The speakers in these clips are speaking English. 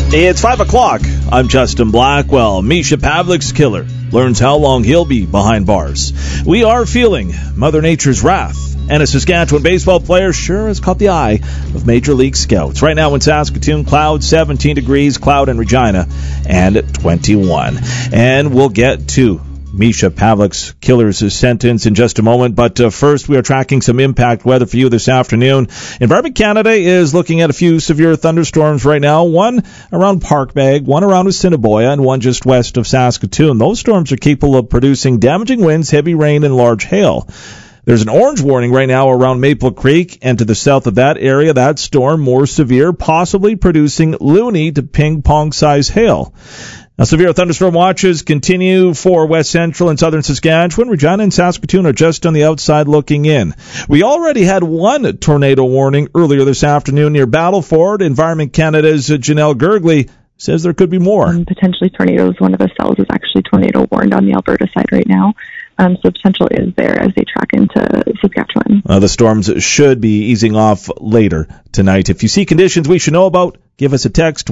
It's 5 o'clock. I'm Justin Blackwell. Misha Pavlik's killer learns how long he'll be behind bars. We are feeling Mother Nature's wrath, and a Saskatchewan baseball player sure has caught the eye of Major League scouts. Right now in Saskatoon, clouds, 17 degrees, cloud in Regina, and 21. And we'll get to Misha Pavlik's killer's sentence in just a moment, but first we are tracking some impact weather for you this afternoon. Environment Canada is looking at a few severe thunderstorms right now, one around Parkbag, one around Assiniboia, and one just west of Saskatoon. Those storms are capable of producing damaging winds, heavy rain, and large hail. There's an orange warning right now around Maple Creek, and to the south of that area, that storm more severe, possibly producing loony to ping-pong-size hail. Now, severe thunderstorm watches continue for west central and southern Saskatchewan. Regina and Saskatoon are just on the outside looking in. We already had one tornado warning earlier this afternoon near Battleford. Environment Canada's Janelle Gergley says there could be more. Potentially tornadoes. One of the cells is actually tornado warned on the Alberta side right now. So potential is there as they track into Saskatchewan. The storms should be easing off later tonight. If you see conditions we should know about, give us a text,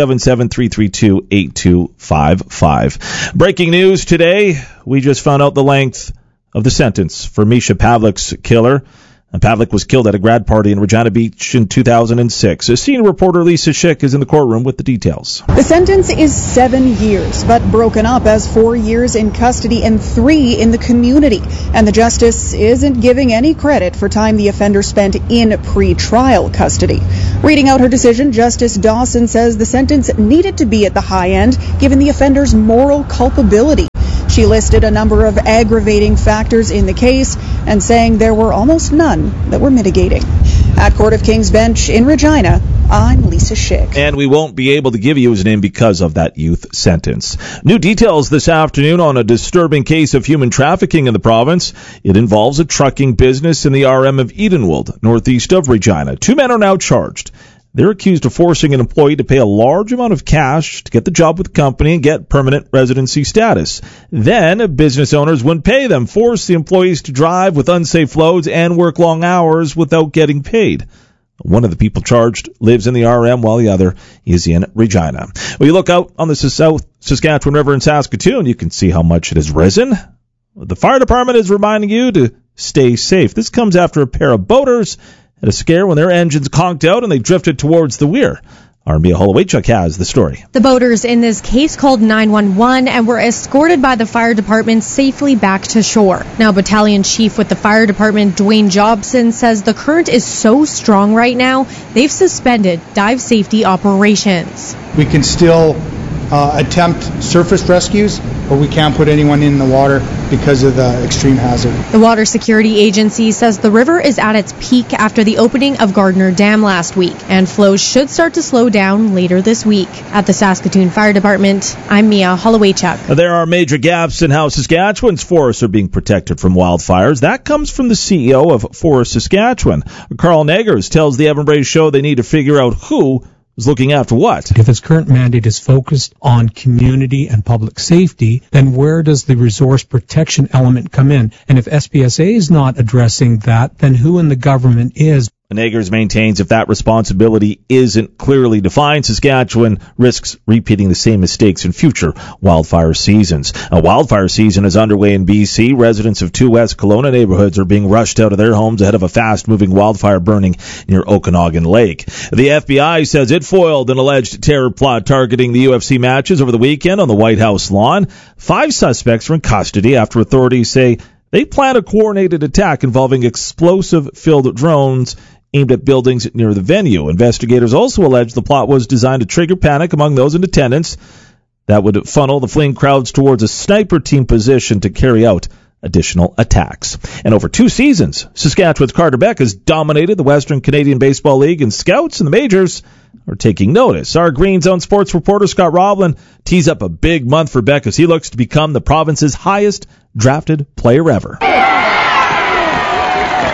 1-877-332-8255. Breaking news today, we just found out the length of the sentence for Misha Pavlik's killer. Pavlik was killed at a grad party in Regina Beach in 2006. Senior reporter Lisa Schick is in the courtroom with the details. The sentence is 7 years, but broken up as 4 years in custody and 3 in the community. And the justice isn't giving any credit for time the offender spent in pre-trial custody. Reading out her decision, Justice Dawson says the sentence needed to be at the high end, given the offender's moral culpability. She listed a number of aggravating factors in the case and saying there were almost none that were mitigating. At Court of King's Bench in Regina, I'm Lisa Schick. And we won't be able to give you his name because of that youth sentence. New details this afternoon on a disturbing case of human trafficking in the province. It involves a trucking business in the RM of Edenwold, northeast of Regina. 2 men are now charged. They're accused of forcing an employee to pay a large amount of cash to get the job with the company and get permanent residency status. Then, business owners wouldn't pay them, force the employees to drive with unsafe loads and work long hours without getting paid. One of the people charged lives in the RM while the other is in Regina. When you look out on the South Saskatchewan River in Saskatoon, you can see how much it has risen. The fire department is reminding you to stay safe. This comes after a pair of boaters had a scare when their engines conked out and they drifted towards the weir. Our Mia Holowaychuk has the story. The boaters in this case called 911 and were escorted by the fire department safely back to shore. Now, Battalion Chief with the fire department, Dwayne Jobson, says the current is so strong right now, they've suspended dive safety operations. We can still attempt surface rescues, but we can't put anyone in the water because of the extreme hazard. The Water Security Agency says the river is at its peak after the opening of Gardner Dam last week, and flows should start to slow down later this week. At the Saskatoon Fire Department, I'm Mia Holowaychuk. There are major gaps in how Saskatchewan's forests are being protected from wildfires. That comes from the CEO of Forest Saskatchewan. Carl Negers tells the Evan Bray Show they need to figure out who is looking after what. If its current mandate is focused on community and public safety, then where does the resource protection element come in? And if SPSA is not addressing that, then who in the government is? Negers maintains if that responsibility isn't clearly defined, Saskatchewan risks repeating the same mistakes in future wildfire seasons. A wildfire season is underway in BC. Residents of 2 West Kelowna neighborhoods are being rushed out of their homes ahead of a fast-moving wildfire burning near Okanagan Lake. The FBI says it foiled an alleged terror plot targeting the UFC matches over the weekend on the White House lawn. 5 suspects are in custody after authorities say they plan a coordinated attack involving explosive-filled drones aimed at buildings near the venue. Investigators also allege the plot was designed to trigger panic among those in attendance that would funnel the fleeing crowds towards a sniper team position to carry out additional attacks. And over 2 seasons, Saskatchewan's Carter Beck has dominated the Western Canadian Baseball League, and scouts in the majors are taking notice. Our Green Zone sports reporter Scott Roblin tees up a big month for Beck as he looks to become the province's highest drafted player ever.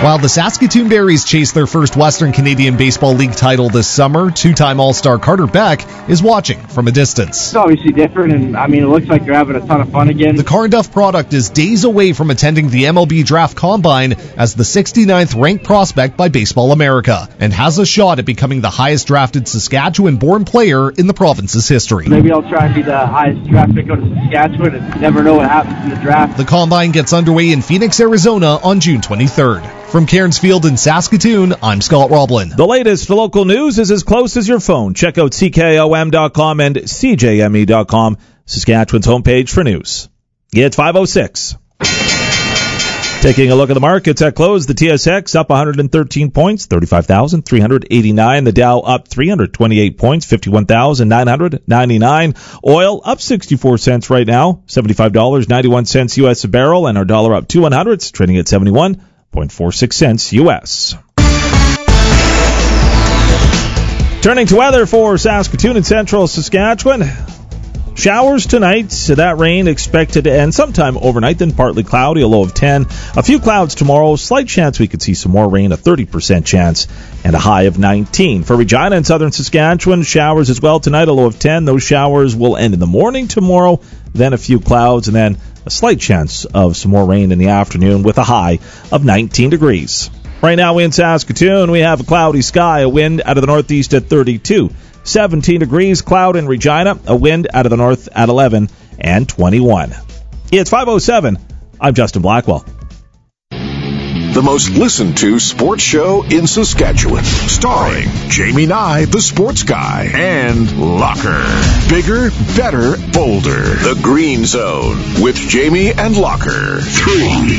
While the Saskatoon Berries chase their first Western Canadian Baseball League title this summer, two-time All-Star Carter Beck is watching from a distance. It's obviously different, and it looks like they're having a ton of fun again. The Car and Duff product is days away from attending the MLB Draft Combine as the 69th ranked prospect by Baseball America, and has a shot at becoming the highest drafted Saskatchewan-born player in the province's history. Maybe I'll try and be the highest draft pick out of Saskatchewan, and you never know what happens in the draft. The Combine gets underway in Phoenix, Arizona on June 23rd. From Cairns Field in Saskatoon, I'm Scott Roblin. The latest local news is as close as your phone. Check out CKOM.com and CJME.com, Saskatchewan's homepage for news. It's 5:06. Taking a look at the markets at close, the TSX up 113 points, 35,389. The Dow up 328 points, 51,999. Oil up 64 cents right now, $75.91 U.S. a barrel, and our dollar up 2/100, trading at 71.46 cents U.S. Turning to weather for Saskatoon and central Saskatchewan. Showers tonight, so that rain expected to end sometime overnight, then partly cloudy, a low of 10. A few clouds tomorrow, slight chance we could see some more rain, a 30% chance, and a high of 19. For Regina and southern Saskatchewan, showers as well tonight, a low of 10. Those showers will end in the morning tomorrow, then a few clouds, and then a slight chance of some more rain in the afternoon with a high of 19 degrees. Right now in Saskatoon, we have a cloudy sky, a wind out of the northeast at 32. 17 degrees, cloud in Regina, a wind out of the north at 11 and 21. It's 5:07. I'm Justin Blackwell. The most listened to sports show in Saskatchewan. Starring Jamie Nye, the sports guy, and Locker. Bigger, better, bolder. The Green Zone with Jamie and Locker. 3